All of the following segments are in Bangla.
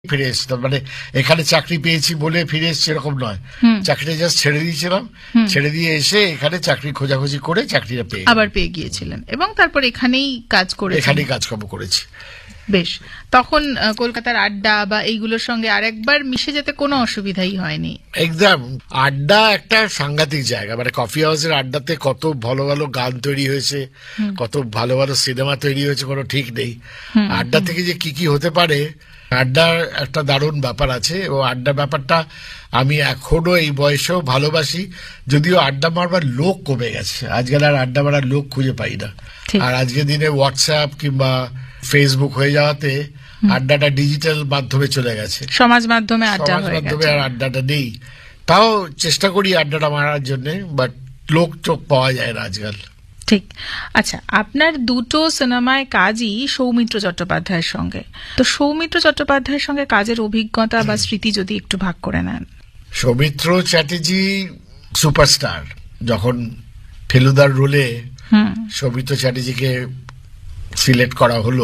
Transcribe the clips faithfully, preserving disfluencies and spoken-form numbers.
ফিরে এসেছিলাম, মানে এখানে চাকরি পেয়েছি বলে ফিরে এসেছি এরকম নয়, চাকরিটা জাস্ট ছেড়ে দিয়েছিলাম, ছেড়ে দিয়ে এসে এখানে চাকরি খোঁজাখুঁজি করে চাকরিটা পেয়ে আবার পেয়ে গিয়েছিলেন এবং তারপর এখানেই কাজ করে এখানেই কাজকর্ম করেছি। বেশ, তখন কলকাতার আড্ডা বা এইগুলোর সঙ্গে আরেকবার মিশে যেতে কোনো অসুবিধাই হয়নি? একদম, আড্ডা একটা সাংঘাতিক জায়গা, মানে কফি হাউসের আড্ডাতে কত ভালো ভালো গান তৈরি হয়েছে, কত ভালো ভালো সিনেমা তৈরি হয়েছে, কোনো ঠিক নেই। আড্ডা থেকে যে কি কি হতে পারে, আড্ডার একটা দারুণ ব্যাপার আছে এবং আড্ডা ব্যাপারটা আমি এখনো এই বয়সেও ভালোবাসি, যদিও আড্ডা মারবার লোক কমে গেছে, আজকাল আর আড্ডা মারার লোক খুঁজে পাই না। আর আজকের দিনে হোয়াটসঅ্যাপ কিংবা ফেসবুক হয়ে যাওয়াতে আড্ডাটা ডিজিটাল মাধ্যমে চলে গেছে, সমাজ মাধ্যমে আড্ডা সমাজ মাধ্যমে আর আড্ডাটা নেই। তাও চেষ্টা করি আড্ডাটা মারার জন্য, বাট লোক চোখ পাওয়া যায় না আজকাল। ঠিক। আচ্ছা, আপনার দুটো সিনেমায় কাজই সৌমিত্র চট্টোপাধ্যায়ের সঙ্গে, তো সৌমিত্র চট্টোপাধ্যায়ের সঙ্গে কাজের অভিজ্ঞতা বা স্মৃতি যদি একটু ভাগ করে নেন। সৌমিত্র চ্যাটার্জি সুপারস্টার, যখন ফেলুদার রোলে সৌমিত্র চ্যাটার্জিকে সিলেক্ট করা হলো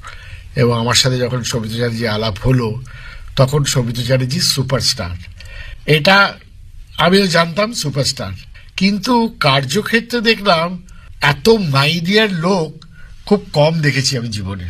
এবং আমার সাথে যখন সৌমিত্র চ্যাটার্জি আলাপ হলো, তখন সৌমিত্র চ্যাটার্জি সুপারস্টার, এটা আমিও জানতাম সুপারস্টার, কিন্তু কার্যক্ষেত্রে দেখলাম এত মাইডিয়ার লোক খুব কম দেখেছি আমি জীবনে,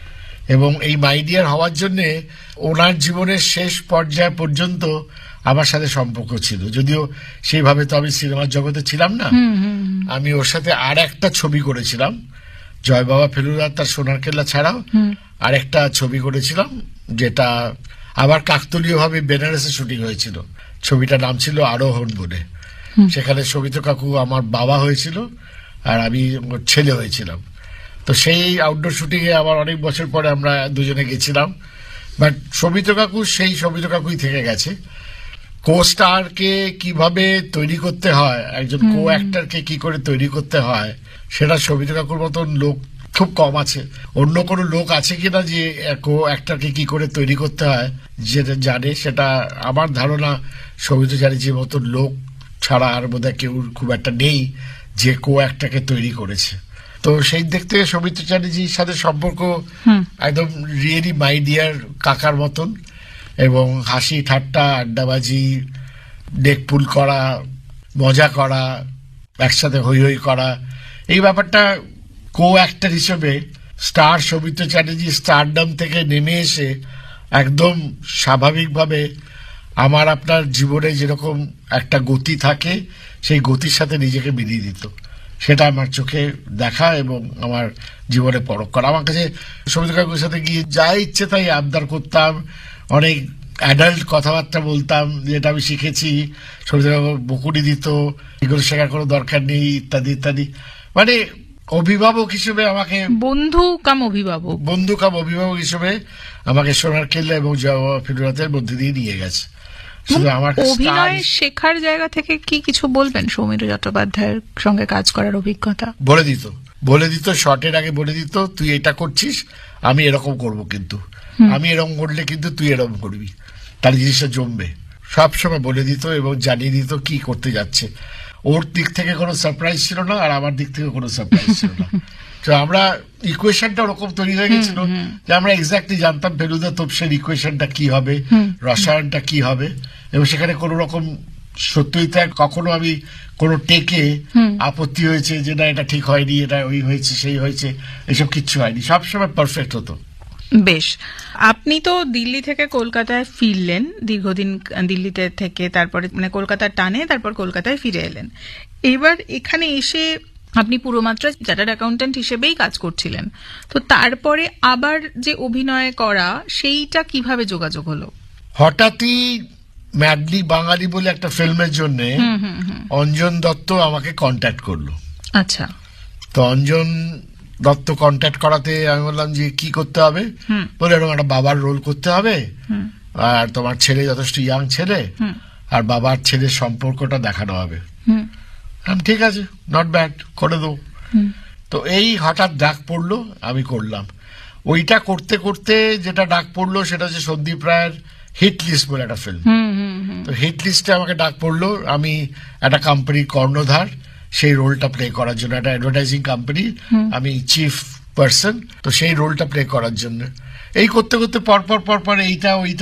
এবং এই মাইডিয়ার হওয়ার জন্যে ওনার জীবনের শেষ পর্যায় পর্যন্ত আমার সাথে সম্পর্ক ছিল, যদিও সেইভাবে তো আমি সিনেমার জগতে ছিলাম না। আমি ওর সাথে আর একটা ছবি করেছিলাম, জয় বাবা ফেলুদা তার সোনার কেল্লা ছাড়াও আর একটা ছবি করেছিলাম, যেটা আবার কাকতলীয় ভাবে বেনারসে শুটিং হয়েছিল। ছবিটার নাম ছিল আরোহণ বলে। সেখানে সৌমিত্র কাকু আমার বাবা হয়েছিল আর আমি ওর ছেলে হয়েছিলাম। তো সেই আউটডোর শুটিং এ আবার অনেক বছর পরে আমরা দুজনে গেছিলাম, বাট সৌমিত্র কাকু সেই সৌমিত্র কাকুই থেকে গেছে। কো স্টারকে কিভাবে তৈরি করতে হয়, একজন কো অ্যাক্টরকে কি করে তৈরি করতে হয়, সেটা সৌমিত্র কাকুর মতন লোক খুব কম আছে। অন্য কোনো লোক আছে কিনা যে কো অ্যাক্টরকে কি করে তৈরি করতে হয় যেটা জানে, সেটা আমার ধারণা সৌমিত্র চ্যাটার্জির মতন লোক ছাড়া আর বোধহয় কেউ খুব একটা নেই যে কো অ্যাক্টরকে তৈরি করেছে। তো সেই দিক থেকে সৌমিত্র চ্যাটার্জির সাথে সম্পর্ক একদম রিয়েলি মাই ডিয়ার কাকার মতন, এবং হাসি ঠাট্টা আড্ডাবাজি ডেকপুল করা, মজা করা, একসাথে হই হই করা, এই ব্যাপারটা কো অ্যাক্টর হিসেবে স্টার সৌমিত্র চ্যাটার্জি স্টারডম থেকে নেমে এসে একদম স্বাভাবিকভাবে আমার আপনার জীবনে যেরকম একটা গতি থাকে সেই গতির সাথে নিজেকে মিলিয়ে দিত, সেটা আমার চোখে দেখা এবং আমার জীবনে পরখ করা। আমার কাছে সৌমিত্র কাকুর সাথে গিয়ে যা ইচ্ছে তাই আবদার করতাম, অনেক অ্যাডাল্ট কথাবার্তা বলতাম যেটা আমি শিখেছি, সৌমিত্র কাকু বকুনি দিত, এগুলো শেখার কোনো দরকার নেই ইত্যাদি ইত্যাদি। মানে অভিভাবক হিসেবে আমাকে, বন্ধু কাম অভিভাবক বন্ধু কাম অভিভাবক হিসেবে আমাকে সোনার কেল্লা এবং জয় ফিরোজের মধ্যে দিয়ে নিয়ে গেছে। শুধু আমার অভিনয় শেখার জায়গা থেকে কি কিছু বলবেন সৌমিত্র চট্টোপাধ্যায়ের সঙ্গে কাজ করার অভিজ্ঞতা? বলে দিত বলে দিত শর্টের আগে বলে দিত, তুই এটা করছিস, আমি এরকম করব, কিন্তু আমি এরকম করলে কিন্তু তুই এরকম করবি, তার জিনিসটা জমবে, সবসময় বলে দিত এবং জানিয়ে দিত কি করতে যাচ্ছে। ওর দিক থেকে কোনো সারপ্রাইজ ছিল না আর আমার দিক থেকে কোনো সারপ্রাইজ ছিল না। তো আমরা ইকুয়েশনটা ওরকম তৈরি হয়ে গেছিল যে আমরা এক্স্যাক্টলি জানতাম ফেলুদা তোপসের ইকুয়েশনটা কি হবে, রসায়নটা কি হবে, এবং সেখানে কোন রকম সত্যিটা কখনো আমি কোনো টেকে আপত্তি হয়েছে যে না এটা ঠিক হয়নি, এটা ওই হয়েছে সেই হয়েছে, এসব কিচ্ছু হয়নি, সবসময় পারফেক্ট হতো। বেশ, আপনি তো দিল্লি থেকে কলকাতায় ফিরলেন, দীর্ঘদিন দিল্লিতে থেকে তারপরে মানে কলকাতার টানে তারপর কলকাতায় ফিরে এলেন। এবার এখানে এসে আপনি পুরোমাত্রা চার্টার্ড অ্যাকাউন্ট্যান্ট হিসেবেই কাজ করছিলেন, তো তারপরে আবার যে অভিনয় করা সেইটা কিভাবে যোগাযোগ হলো? হঠাৎই ম্যাডলি বাঙালি বলে একটা ফিল্মের জন্য অঞ্জন দত্ত আমাকে কন্ট্যাক্ট করলো। আচ্ছা। তো অঞ্জন দত্ত কন্ট্যাক্ট করাতে আমি বললাম যে কি করতে হবে, বলে এরকম একটা বাবার রোল করতে হবে, আর তোমার ছেলে যথেষ্ট ইয়াং ছেলে, আর বাবার ছেলের সম্পর্কটা দেখানো হবে। ঠিক আছে, নট ব্যাড, করে দেবো। তো এই হঠাৎ ডাক পড়লো, আমি করলাম। ওইটা করতে করতে যেটা ডাক পড়লো সেটা হচ্ছে সন্দীপ রায়ের হিট লিস্ট বলে একটা ফিল্ম। তো হিট লিস্টে আমাকে ডাক পড়লো, আমি একটা কোম্পানির কর্ণধার, সেই রোলটা প্লে করার জন্য, একটা অ্যাডভার্টাইজিং কোম্পানি আমি চিফ পার্সন, তো সেই রোলটা প্লে করার জন্য এই করতে করতে পরপর পরপর এইটা ওইটা